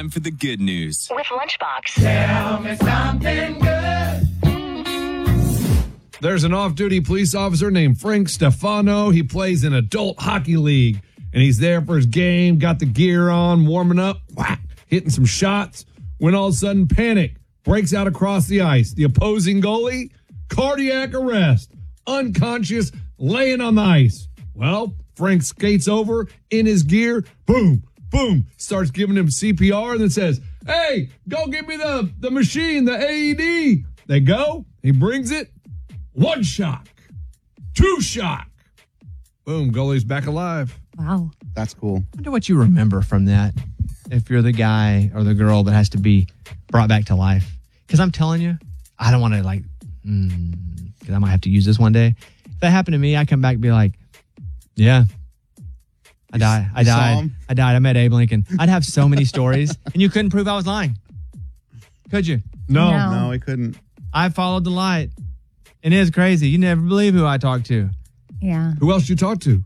time for the good news. With Lunchbox. Tell me something good. There's an off-duty police officer named Frank Stefano. He plays in adult hockey league, and he's there for his game, got the gear on, warming up, whack, hitting some shots, when all of a sudden panic breaks out across the ice. The opposing goalie, cardiac arrest, unconscious, laying on the ice. Well, Frank skates over in his gear, boom, boom, starts giving him CPR, and then says, hey, go get me the machine, the AED. They go, he brings it. One shock. Two shock. Boom, goalie's back alive. Wow. That's cool. I wonder what you remember from that if you're the guy or the girl that has to be brought back to life. Because I'm telling you, I don't want to because I might have to use this one day. If that happened to me, I come back and be like, yeah, I died. I met Abe Lincoln. I'd have so many stories and you couldn't prove I was lying. Could you? No, he couldn't. I followed the light. And it's crazy. You never believe who I talked to. Yeah. Who else you talk to?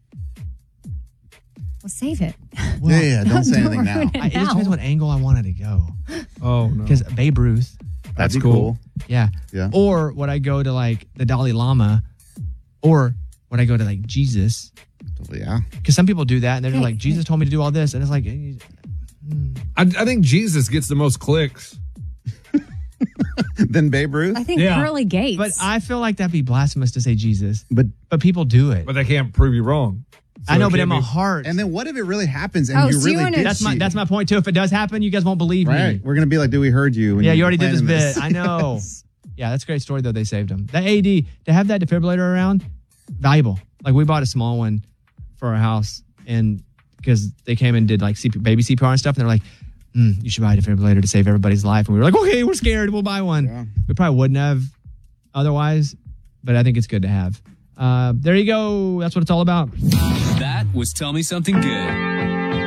Well, save it. Yeah, don't say anything now. It just depends what angle I wanted to go. Oh, no. Because Babe Ruth. That's cool. Yeah. Yeah. Or would I go to like the Dalai Lama? Or would I go to like Jesus? Yeah. Because some people do that and they're just like, Jesus told me to do all this. And it's like, I think Jesus gets the most clicks. Then Babe Ruth? I think Pearly Gates. but I feel like that'd be blasphemous to say Jesus. But people do it. But they can't prove you wrong. So I know, it but in can't my be- heart. And then what if it really happens and you so really you wanna- did That's my point too. If it does happen, you guys won't believe Right. me. We're going to be like, dude, we heard you. when Yeah, you already did this planning bit. I know. Yeah, that's a great story, though. They saved him. That AD, to have that defibrillator around, valuable. Like, we bought a small one for our house, and because they came and did, like, baby CPR and stuff, and they're like, you should buy a defibrillator to save everybody's life. And we were like, okay, we're scared. We'll buy one. Yeah. We probably wouldn't have otherwise, but I think it's good to have. There you go. That's what it's all about. That was Tell Me Something Good.